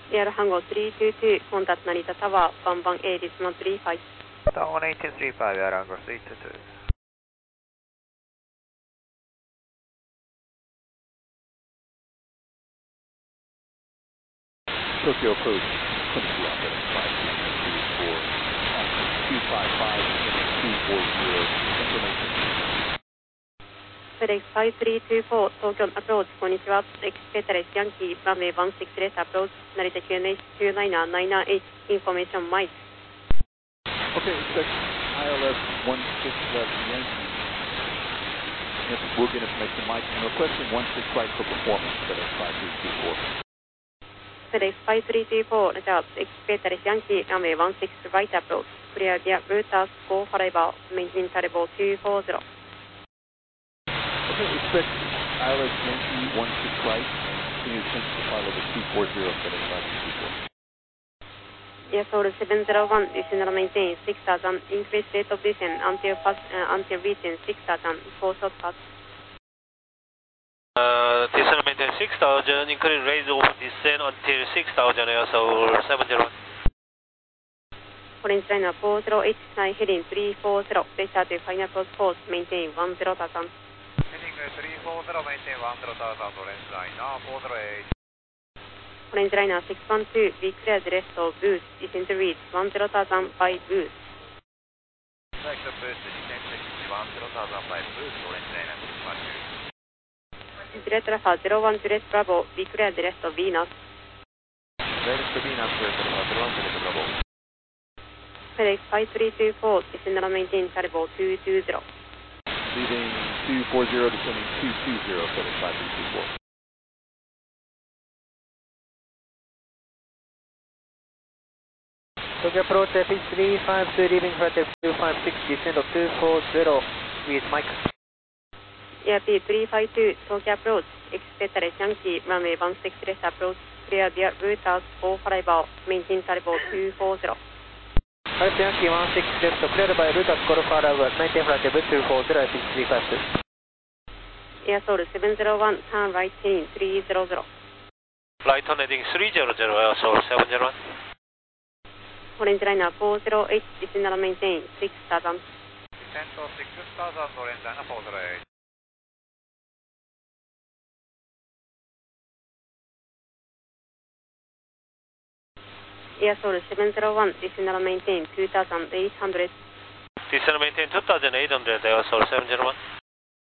Air 番号322、コンタクト成田タワー、バンバン A リスマ35。 Tower 1835, Air 番号322。 Tokyo approach, Quincy Alpha 5224, 255, 240, information. FedEx 5324、東京アプローチ、こんにちは。エクスペタレスヤンキー、ランウェイ16レスアプローチ、成田 QNH299H、インフォメーションマイク。 Okay, expect ILS 16 left Yankee. Yes, we'll get information, Mike. And requesting 16 right for performance, FedEx 5324. FedEx 5324、レジャー、エクスペタレスヤンキー、ランウェイ16ライトアプローチ、クリアディア、ルータース、ゴーファレバー、メインタレボー240。 Okay, expect ILS Yankee 16 right, continue descent to flight level 240, FedEx 5324. Yes, Soul 701, descend maintain 6000, increase rate of descent until reaching 6000, 4 short pass. Descend maintain 6000, increase rate of descent until 6000, Air Soul 701. Orange liner 40H9 heading 340, pressure to final course, maintain 10,000. Heading 340, maintain 10,000, Orange liner 40H. Orange liner 612, we cleared the rest of boost, descent to reach 10,000 by boost. Select the boost, descent to reach 10,000 by boost, Orange liner 612. Juliet Alpha 01 Juliet Bravo, we cleared the rest of Venus. Latest to Venus, Alpha 01 Juliet Bravo. FedEx 5324, descend maintain Taribo 220. Leaving 240, descending 220, FedEx 5324. Tokyo approach pitch 352, leaving flight 256, descend of 240 with Mike. ERP 352, Tokyo approach, expect Yankee, runway 16 left approach, clear via routers 455, maintain Taribo 240. Yankee 16 left, cleared by routers 455, maintain flight level 240, pitch 352. Air Soul 701, turn right heading 300. Flight on heading 300, Air Soul 701. Orange liner 40H, descend maintain 6000. Descent to 6000, Orange liner 40H. Air Soul 701, descend maintain 2800. Descend maintain 2800, Air Soul 701.